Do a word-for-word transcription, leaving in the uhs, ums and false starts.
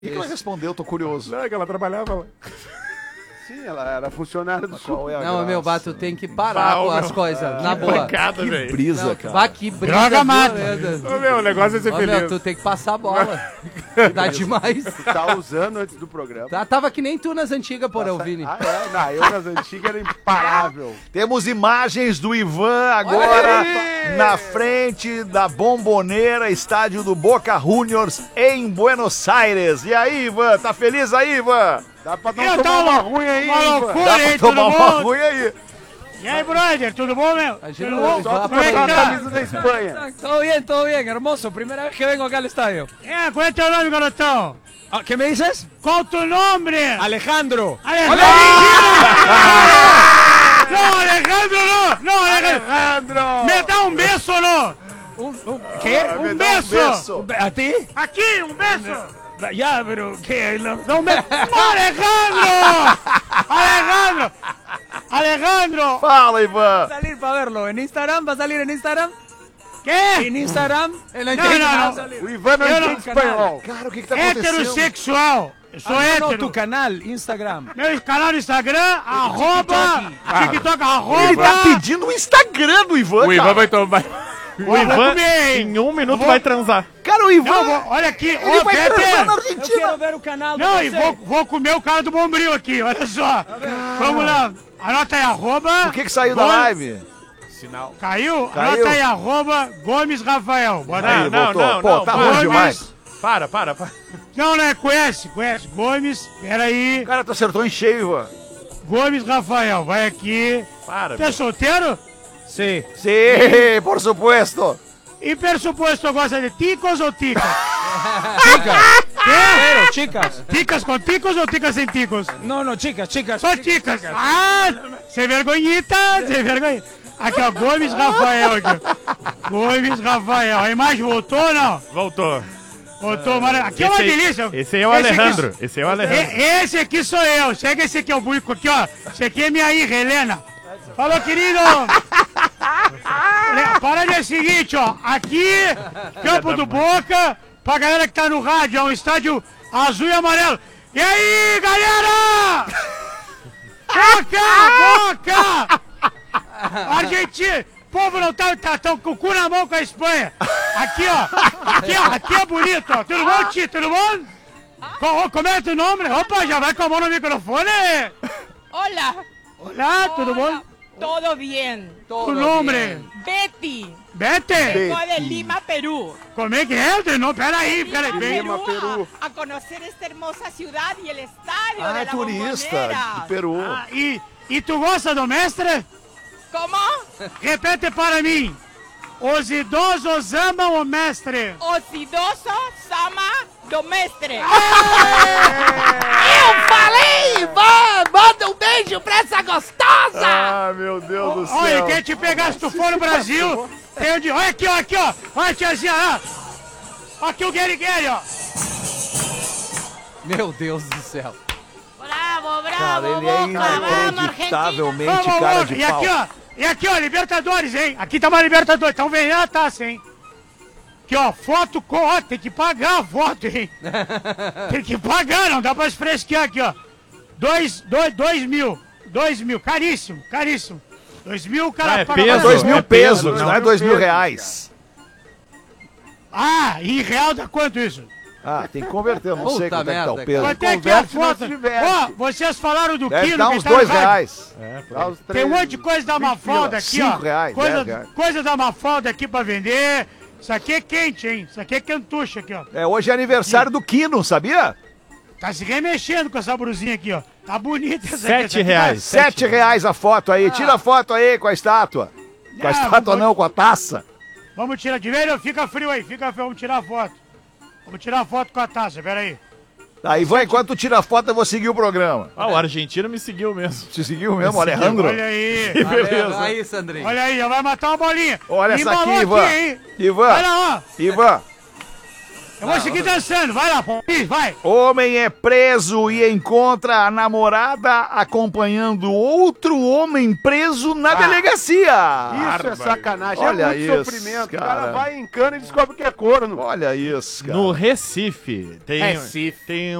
O que, que ela respondeu? Tô curioso. Não, é que ela trabalhava lá. Sim, ela era funcionária do Sul. É não, meu bato, tem que parar Bah, com meu, as coisas, ah, na que boa. pancada, Que velho. brisa, Não, cara. vá, que brisa. Droga mata. Ô, meu, o negócio é ser Ô, feliz. meu, tu tem que passar a bola. Dá demais. Tá usando antes do programa. Tá, tava que nem tu nas antigas, porão, Vini. Ah, é? Não, eu nas antigas era imparável. Temos imagens do Ivan agora na frente da Bomboneira, estádio do Boca Juniors em Buenos Aires. E aí, Ivan? Tá feliz aí, Ivan? Dá pra não Eu tomar tava uma ruim aí, uma hein, loucura. mano? Dá aí, pra tomar tudo uma bom? ruim aí. E aí, brother, tudo bom, meu? Imagina Tudo o bom? Ivan Como é que Botar a tá? camisa da Espanha. Todo bien, todo bien, hermoso. Primera vez que vengo acá al estadio. É, qual é teu nome, garotão? Ah, ¿Qué me dices? Qual tu nome? Alejandro. Alejandro! Não, Alejandro não! Não, Alejandro! Alejandro! Me dá um beijo, não! Un- un- ¿Qué? Me Um dá um beijo! ¿A ti? Aqui, um beijo! Ya, pero ¿qué? No- Dá um beijo! Não, Alejandro! Alejandro! Alejandro! Fala, Ivan. salir para verlo. ¿En Instagram? ¿Va a salir en Instagram? Que? ¿En Instagram? Ele não Não, entende não, nada. não. O Ivan não Eu entende não- espanhol. Cara, o que que tá acontecendo? Heterossexual! Eu sou Ah, no, hétero! no, tu canal, Instagram. Meu canal no Instagram, arroba, TikTok, Ele arroba. tá pedindo o Instagram do Ivan, O Ivan cara. vai tomar. O Vou Ivan, comer, hein? em um minuto, Vou- vai transar. Cara, o Não, Ivan... vou- olha aqui, Ele ô vai transar na Peter. Eu Argentina. quero ver o canal de Não, e você. vou, vou comer o cara do Bombril aqui, olha só. Vamos lá, anota aí, arroba. O que que saiu da Gomes- live? Sinal. Caiu? Caiu. Anota aí, arroba Gomes Rafael. Bota Não, aí. não, voltou. não, Pô, não, tá não. ruim demais. Para, para, para. Não, não é, conhece, conhece. Gomes, peraí. Cara, tu acertou em cheio, Ivan. Gomes Rafael, vai aqui. Para, Tu é solteiro? Sí. Sim, por supuesto. E pressuposto, gosta de ticos ou ticas? Pero, chicas. Ticas com ticos ou ticas sem ticos? No, no, chicas, chicas. Só ticas. Ah, sem vergonhita, sem vergonha. Aqui, ó, Gomes Rafael aqui. Gomes Rafael. A imagem voltou ou não? Voltou. Voltou, maravilha. Aqui é uma Esse aí- delícia. esse aí é o aqui- Alejandro. Esse aí é o Alejandro. E- Esse aqui sou eu. Chega, esse aqui é o Buico aqui, ó. Esse aqui é minha irra, Helena. Falou, querido. Le- Parada é a seguinte, ó. Aqui, Campo do Boca, pra galera que tá no rádio, é um estádio azul e amarelo. E aí, galera? Boca, Boca! Argentina! O povo não tá, tá tão com o cu na mão com a Espanha. Aqui, ó. Aqui, ó. Aqui é bonito, ó. Tudo bom, Tito? Tudo bom? Co- Como é teu nome? Opa, já vai com a mão no microfone. Hola. Olá, tudo bom? Hola. Todo bien. Tu nome? Betty. Bete. Vengo de Lima, Perú. Como é que é? Não, peraí, peraí. Bem. Lima, Perú. A, a conocer esta hermosa ciudad y el estadio Ah, de é la turista Bombonera. de Peru. Ah, e, e tu gosta do mestre? ¿Cómo? Repete para mim. Os idosos amam o mestre. Osidoso Sama Domestre. Eu falei, Ivan! Manda um beijo pra essa gostosa! Ah, meu Deus do céu. Olha, quem te pegar se tu for no Brasil, tem onde. Olha aqui, ó, aqui, ó. Olha, tiazinha, ó. Aqui o Gary Gary, ó. Meu Deus do céu. Bravo, bravo, Cara, ele é inacreditavelmente Vamos, cara vamos. de E pau. aqui, ó. E aqui, ó, Libertadores, hein? Aqui tá uma Libertadores. Então vem a taça, hein? Aqui, ó, foto com. Ó, tem que pagar a foto, hein? Tem que pagar, não dá pra se fresquear aqui, ó. Dois, dois, dois mil. Dois mil. Caríssimo, caríssimo. Dois mil, o cara Ah, é paga. peso? Dois mil É peso, pesos, não. não é dois mil reais. Ah, em real dá quanto isso? Ah, tem que converter, eu não sei Puta quanto é que tá o merda, peso. Quanto é que é a converte, não foto? se diverte. Ó, vocês falaram do Deve quilo. dar que uns tá no dois rádio. reais. Dá os Tem três- um monte de coisa da Mafalda pila, aqui, ó. cinco reais, coisa, dez reais. coisa da Mafalda aqui pra vender. Isso aqui é quente, hein? Isso aqui é cantucha aqui, ó. É, hoje é aniversário do Quino, sabia? Tá se remexendo com essa brusinha aqui, ó. Tá bonita essa Sete aqui. essa aqui reais. Sete reais a foto aí. Tira a foto aí com a estátua. Com a Ah, estátua vamos- não, com a taça. Tá- Vamos tirar de velho, fica frio aí, fica frio, vamos tirar a foto. Vamos tirar a foto com a taça, pera aí. Tá, Ivan, enquanto tu tira a foto, eu vou seguir o programa. Ah, o argentino me seguiu mesmo. Te seguiu mesmo, Alejandro? Olha aí. Beleza. Aí, Sandrinho. Olha aí, já vai matar uma bolinha. Olha essa aqui, Embalou Ivan. hein? Ivan, Olha, ó. Ivan. Eu vou seguir dançando, vai lá, pô. Vai. Homem é preso e encontra a namorada acompanhando outro homem preso na delegacia. Isso é sacanagem, Olha é muito isso, sofrimento. O cara. cara vai em cana e descobre que é corno. Olha isso, cara. No Recife tem, Recife. tem